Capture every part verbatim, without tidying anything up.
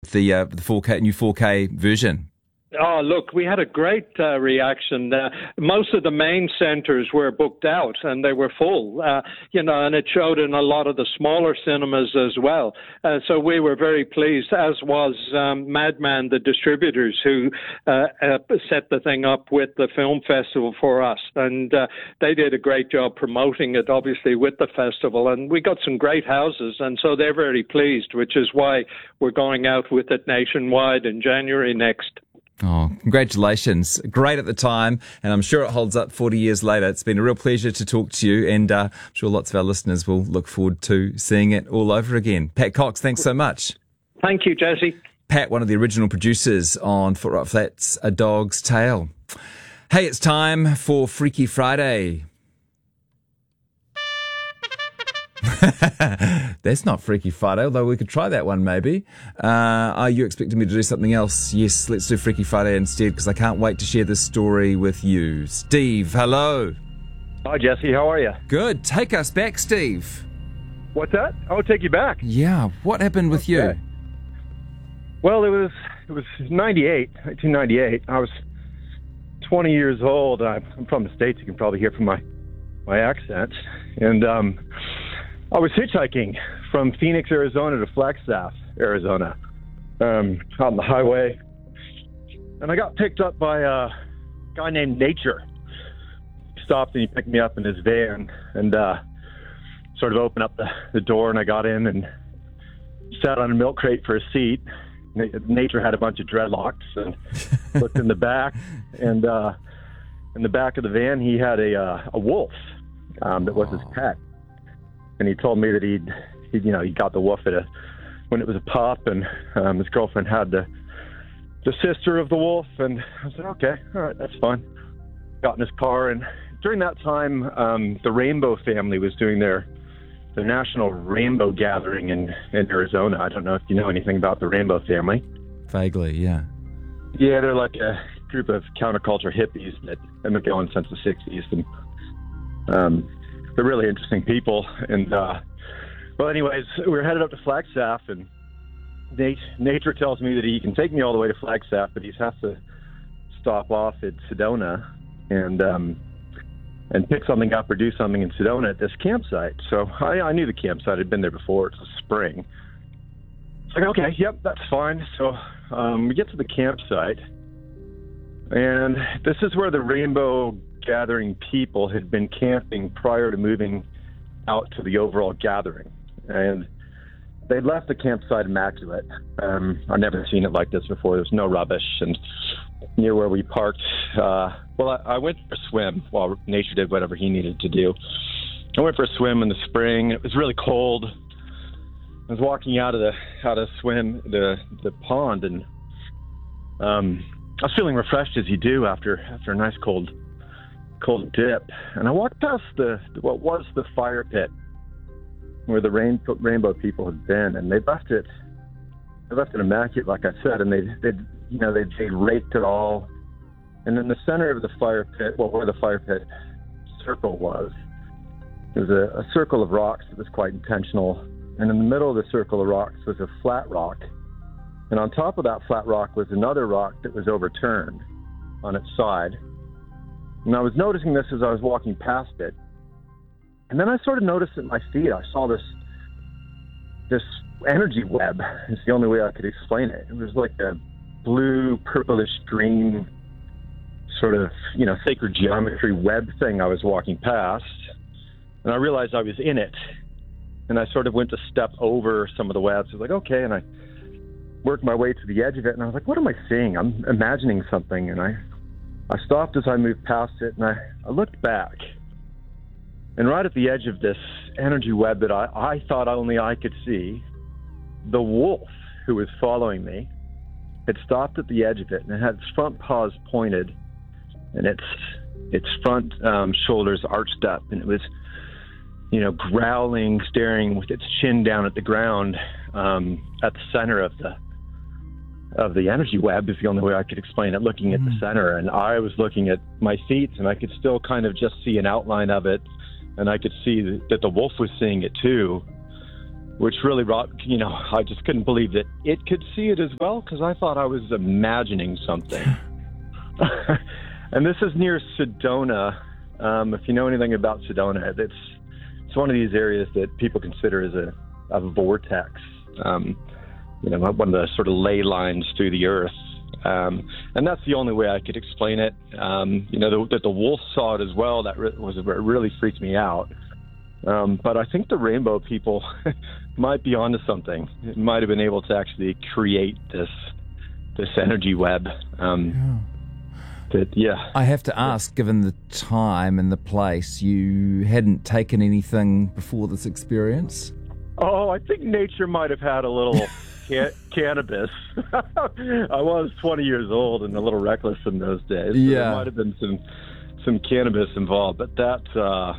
with the uh, the four K new four K version? Oh, look, we had a great uh, reaction. Uh, most of the main centres were booked out and they were full, uh, you know, and it showed in a lot of the smaller cinemas as well. Uh, so we were very pleased, as was um, Madman, the distributors who uh, uh, set the thing up with the film festival for us. And uh, they did a great job promoting it, obviously, with the festival. And we got some great houses, and so they're very pleased, which is why we're going out with it nationwide in January next. Oh, congratulations. Great at the time, and I'm sure it holds up forty years later. It's been a real pleasure to talk to you, and uh, I'm sure lots of our listeners will look forward to seeing it all over again. Pat Cox, thanks so much. Thank you, Jesse. Pat, one of the original producers on Foot Right Flat's A Dog's Tale. Hey, it's time for Freaky Friday. That's not Freaky Friday, although we could try that one maybe. Uh, are you expecting me to do something else? Yes, let's do Freaky Friday instead, because I can't wait to share this story with you. Steve, hello. Hi, Jesse. How are you? Good. Take us back, Steve. What's that? I'll take you back. Yeah. What happened with okay. you? Well, it was it was ninety-eight, nineteen ninety-eight. I was twenty years old. I'm from the States. You can probably hear from my my accent. And um, I was hitchhiking from Phoenix, Arizona to Flagstaff, Arizona, um, out on the highway. And I got picked up by a guy named Nature. He stopped and he picked me up in his van and uh, sort of opened up the, the door, and I got in and sat on a milk crate for a seat. Nature had a bunch of dreadlocks and looked in the back. And uh, in the back of the van, he had a, uh, a wolf um, that was his pet. And he told me that he'd, he'd, you know, he got the wolf at a, when it was a pup, and um, his girlfriend had the, the sister of the wolf. And I said, okay, all right, that's fine. Got in his car, and during that time, um, the Rainbow family was doing their, their national rainbow gathering in, in Arizona. I don't know if you know anything about the Rainbow family. Vaguely, yeah. Yeah, they're like a group of counterculture hippies that have been going since the sixties, and um, they're really interesting people. And uh, well, anyways, we were headed up to Flagstaff, and Nate, Nature tells me that he can take me all the way to Flagstaff, but he has to stop off at Sedona and um, and pick something up or do something in Sedona at this campsite. So I, I knew the campsite. I'd been there before. It's a spring. It's like, okay, yep, that's fine. So um, we get to the campsite, and this is where the Rainbow Gathering people had been camping prior to moving out to the overall gathering. And they'd left the campsite immaculate. Um, I've never seen it like this before. There's no rubbish. And near where we parked, uh, well, I, I went for a swim while Nature did whatever he needed to do. I went for a swim in the spring. It was really cold. I was walking out of the out of swim the the pond, and um, I was feeling refreshed as you do after after a nice cold cold dip. And I walked past the what was the fire pit where the rain, rainbow people had been, and they left it they left it immaculate, like I said, and they they you know they they raked it all. And in the center of the fire pit, well, where the fire pit circle was, there was a, a circle of rocks that was quite intentional. And in the middle of the circle of rocks was a flat rock. And on top of that flat rock was another rock that was overturned on its side. And I was noticing this as I was walking past it. And then I sort of noticed at my feet, I saw this this energy web. It's the only way I could explain it. It was like a blue, purplish green sort of, you know, sacred geometry web thing I was walking past. And I realized I was in it. And I sort of went to step over some of the webs. I was like, okay. And I worked my way to the edge of it. And I was like, what am I seeing? I'm imagining something. And I, I stopped as I moved past it. And I, I looked back. And right at the edge of this energy web that I, I thought only I could see, the wolf who was following me had stopped at the edge of it. And it had its front paws pointed. And its, its front um, shoulders arched up. And it was, you know, growling, staring with its chin down at the ground, um, at the center of the of the energy web is the only way I could explain it, looking at mm. the center. And I was looking at my feet, and I could still kind of just see an outline of it, and I could see that the wolf was seeing it too. which really brought, you know, I just couldn't believe that it could see it as well, because I thought I was imagining something. And this is near Sedona. Um, if you know anything about Sedona, it's it's one of these areas that people consider as a, a vortex, um, you know, one of the sort of ley lines through the earth. Um, and that's the only way I could explain it. Um, you know, the, that the wolf saw it as well. That re- was it really freaked me out. Um, but I think the rainbow people might be onto something. It might have been able to actually create this this energy web. Um, yeah. That, yeah. I have to ask, given the time and the place, you hadn't taken anything before this experience? Oh, I think nature might have had a little ca- cannabis. I was twenty years old and a little reckless in those days. So yeah. There might have been some some cannabis involved, but that uh,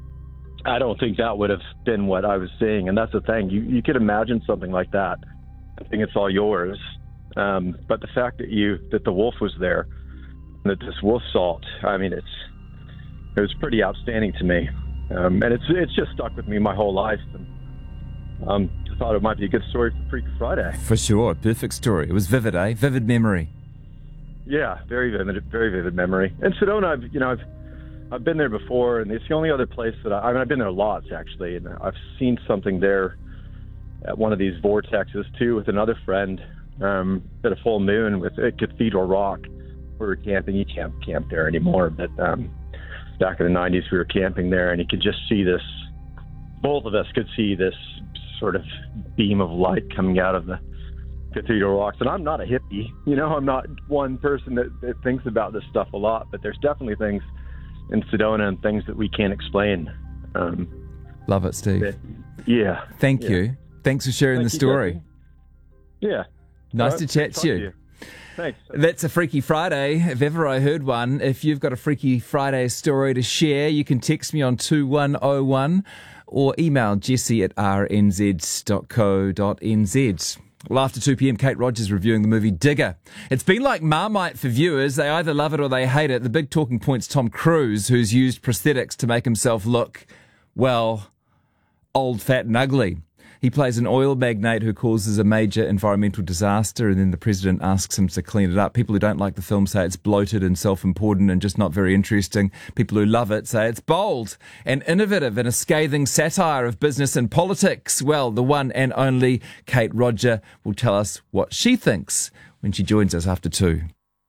I don't think that would have been what I was seeing. And that's the thing. You you could imagine something like that. I think it's all yours. Um, but the fact that you that the wolf was there, that this wolf saw it, I mean, it's it was pretty outstanding to me, um, and it's it's just stuck with me my whole life. And, um, I thought it might be a good story for Freak Friday. For sure, perfect story. It was vivid, eh? Vivid memory. Yeah, very vivid, very vivid memory. And Sedona, I've you know I've I've been there before, and it's the only other place that I, I mean I've been there lots actually, and I've seen something there at one of these vortexes too with another friend um, at a full moon with at Cathedral Rock. We were camping. You can't camp there anymore, but um, back in the nineties, we were camping there, and you could just see this. Both of us could see this sort of beam of light coming out of the Cathedral Rocks. And I'm not a hippie, you know. I'm not one person that, that thinks about this stuff a lot, but there's definitely things in Sedona and things that we can't explain. Um, Love it, Steve. that, yeah. Thank yeah. you. Thanks for sharing Thank the you, story. Jesse. Yeah. Nice All to right, chat talk to you. to you. Thanks. That's a Freaky Friday, if ever I heard one. If you've got a Freaky Friday story to share, you can text me on two one oh one or email jesse at r n z dot co dot n z. Well, after two p.m, Kate Rogers reviewing the movie Digger. It's been like Marmite for viewers. They either love it or they hate it. The big talking point's Tom Cruise, who's used prosthetics to make himself look, well, old, fat and ugly. He plays an oil magnate who causes a major environmental disaster, and then the president asks him to clean it up. People who don't like the film say it's bloated and self-important and just not very interesting. People who love it say it's bold and innovative and a scathing satire of business and politics. Well, the one and only Kate Roger will tell us what she thinks when she joins us after two.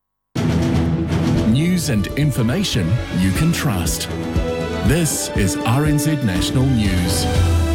News and information you can trust. This is R N Z National News.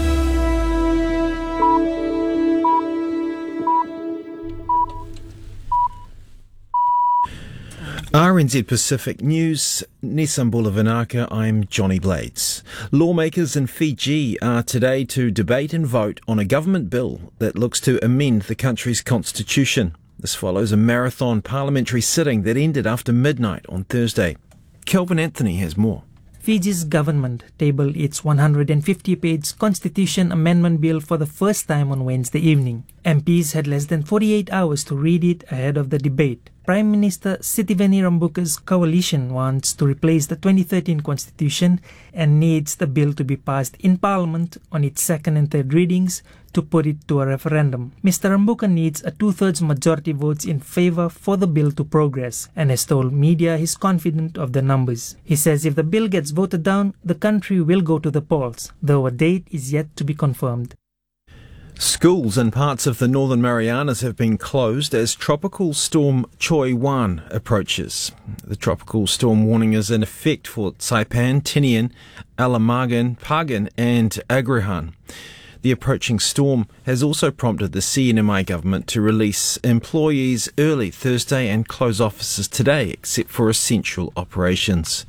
R N Z Pacific News, Nisambula Vinaka, I'm Johnny Blades. Lawmakers in Fiji are today to debate and vote on a government bill that looks to amend the country's constitution. This follows a marathon parliamentary sitting that ended after midnight on Thursday. Kelvin Anthony has more. Fiji's government tabled its one hundred fifty page Constitution Amendment Bill for the first time on Wednesday evening. M Ps had less than forty-eight hours to read it ahead of the debate. Prime Minister Sitiveni Rambuka's coalition wants to replace the twenty thirteen Constitution and needs the bill to be passed in Parliament on its second and third readings to put it to a referendum. Mister Rambuka needs a two-thirds majority votes in favour for the bill to progress and has told media he's confident of the numbers. He says if the bill gets voted down, the country will go to the polls, though a date is yet to be confirmed. Schools in parts of the Northern Marianas have been closed as Tropical Storm Choi Wan approaches. The tropical storm warning is in effect for Saipan, Tinian, Alamagan, Pagan and Agrihan. The approaching storm has also prompted the C N M I government to release employees early Thursday and close offices today except for essential operations.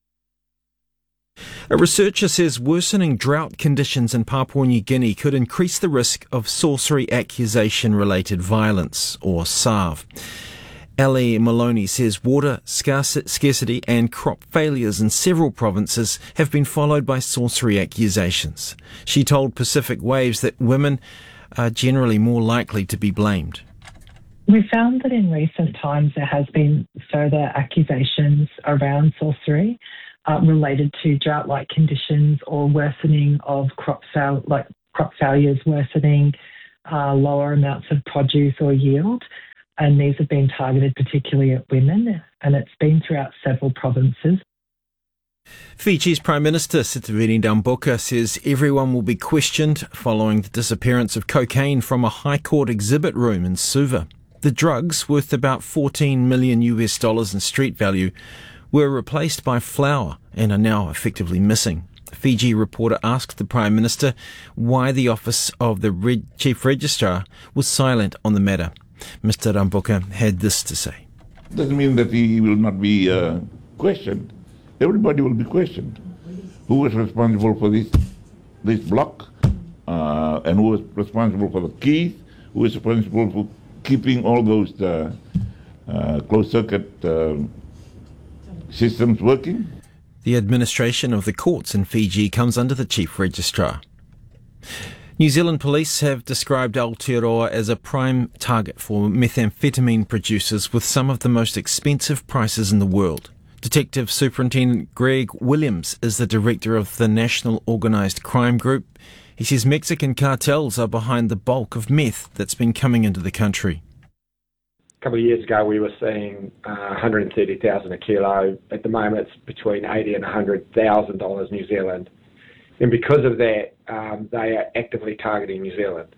A researcher says worsening drought conditions in Papua New Guinea could increase the risk of sorcery accusation-related violence, or S A V. Ellie Maloney says water scarcity and crop failures in several provinces have been followed by sorcery accusations. She told Pacific Waves that women are generally more likely to be blamed. We found that in recent times there has been further accusations around sorcery uh, related to drought-like conditions or worsening of crop fail, like crop failures worsening, uh, lower amounts of produce or yield, and these have been targeted particularly at women, and it's been throughout several provinces. Fiji's Prime Minister Sitiveni Dambuka says everyone will be questioned following the disappearance of cocaine from a High Court exhibit room in Suva. The drugs, worth about fourteen million US dollars in street value, were replaced by flour and are now effectively missing. A Fiji reporter asked the Prime Minister why the office of the Reg- Chief Registrar was silent on the matter. Mister Dambuka had this to say. Doesn't mean that he will not be uh, questioned. Everybody will be questioned. Who was responsible for this this block, uh, and who was responsible for the keys? Who was responsible for keeping all those uh, uh, closed-circuit uh, systems working? The administration of the courts in Fiji comes under the Chief Registrar. New Zealand police have described Aotearoa as a prime target for methamphetamine producers with some of the most expensive prices in the world. Detective Superintendent Greg Williams is the director of the National Organised Crime Group. He says Mexican cartels are behind the bulk of meth that's been coming into the country. A couple of years ago we were seeing uh, one hundred thirty thousand dollars a kilo. At the moment it's between eighty thousand dollars and one hundred thousand dollars New Zealand. And because of that, um, they are actively targeting New Zealand.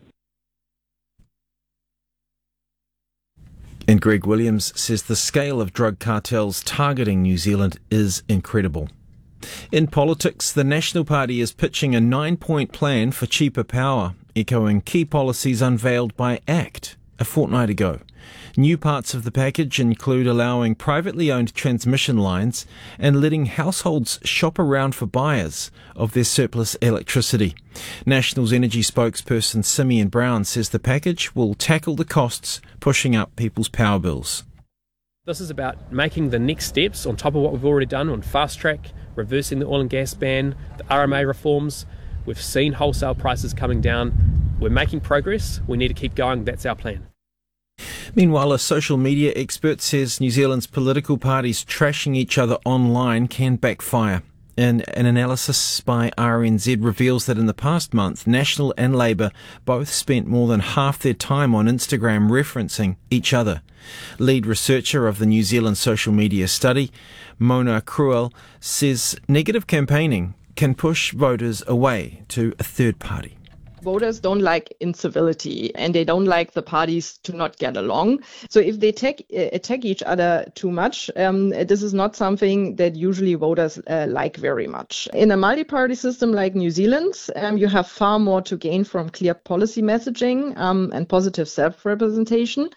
And Greg Williams says the scale of drug cartels targeting New Zealand is incredible. In politics, the National Party is pitching a nine-point plan for cheaper power, echoing key policies unveiled by ACT a fortnight ago. New parts of the package include allowing privately owned transmission lines and letting households shop around for buyers of their surplus electricity. National's energy spokesperson Simeon Brown says the package will tackle the costs pushing up people's power bills. This is about making the next steps on top of what we've already done on fast track, reversing the oil and gas ban, the R M A reforms. We've seen wholesale prices coming down. We're making progress. We need to keep going. That's our plan. Meanwhile, a social media expert says New Zealand's political parties trashing each other online can backfire. And an analysis by R N Z reveals that in the past month, National and Labour both spent more than half their time on Instagram referencing each other. Lead researcher of the New Zealand social media study, Mona Cruel, says negative campaigning can push voters away to a third party. Voters don't like incivility and they don't like the parties to not get along. So if they attack, attack each other too much, um, this is not something that usually voters uh, like very much. In a multi-party system like New Zealand's, um, you have far more to gain from clear policy messaging um, and positive self-representation.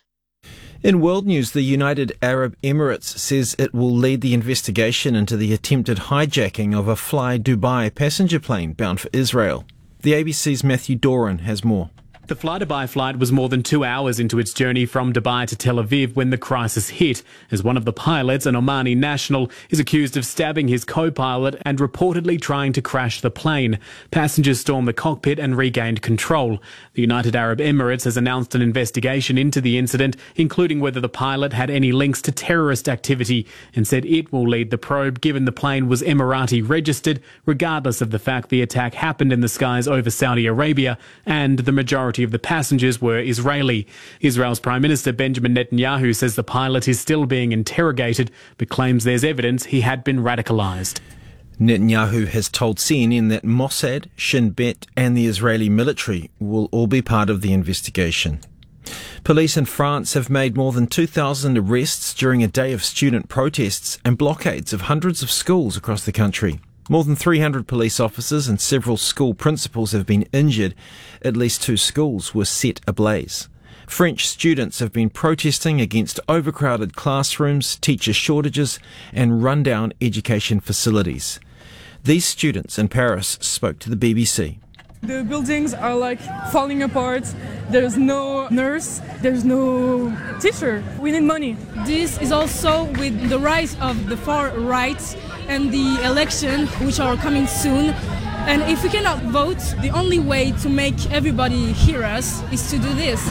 In world news, the United Arab Emirates says it will lead the investigation into the attempted hijacking of a Fly Dubai passenger plane bound for Israel. The A B C's Matthew Doran has more. The Fly Dubai flight was more than two hours into its journey from Dubai to Tel Aviv when the crisis hit, as one of the pilots, an Omani national, is accused of stabbing his co-pilot and reportedly trying to crash the plane. Passengers stormed the cockpit and regained control. The United Arab Emirates has announced an investigation into the incident, including whether the pilot had any links to terrorist activity, and said it will lead the probe given the plane was Emirati registered, regardless of the fact the attack happened in the skies over Saudi Arabia and the majority of the passengers were Israeli. Israel's Prime Minister Benjamin Netanyahu says the pilot is still being interrogated, but claims there's evidence he had been radicalised. Netanyahu has told C N N that Mossad, Shin Bet and the Israeli military will all be part of the investigation. Police in France have made more than two thousand arrests during a day of student protests and blockades of hundreds of schools across the country. More than three hundred police officers and several school principals have been injured. At least two schools were set ablaze. French students have been protesting against overcrowded classrooms, teacher shortages and rundown education facilities. These students in Paris spoke to the B B C. The buildings are like falling apart. There's no nurse, there's no teacher. We need money. This is also with the rise of the far right and the election, which are coming soon. And if we cannot vote, the only way to make everybody hear us is to do this.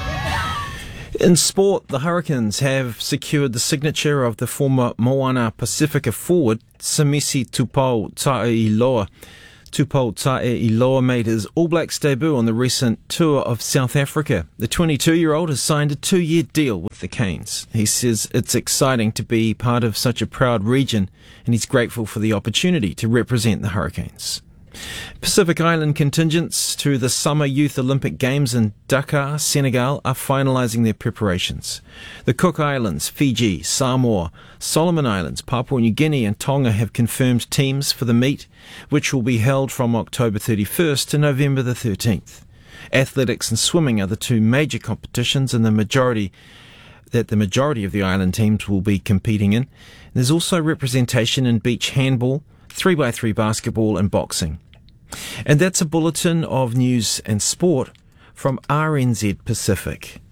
In sport, the Hurricanes have secured the signature of the former Moana Pacifica forward, Samisi Tupou Ta'iloa, Tupou Ta'iloa made his All Blacks debut on the recent tour of South Africa. The twenty-two-year-old has signed a two-year deal with the Canes. He says it's exciting to be part of such a proud region, and he's grateful for the opportunity to represent the Hurricanes. Pacific Island contingents to the Summer Youth Olympic Games in Dakar, Senegal, are finalising their preparations. The Cook Islands, Fiji, Samoa, Solomon Islands, Papua New Guinea and Tonga have confirmed teams for the meet, which will be held from October thirty-first to November the thirteenth. Athletics and swimming are the two major competitions in the majority that the majority of the island teams will be competing in. There's also representation in beach handball, three by three basketball and boxing. And that's a bulletin of news and sport from R N Z Pacific.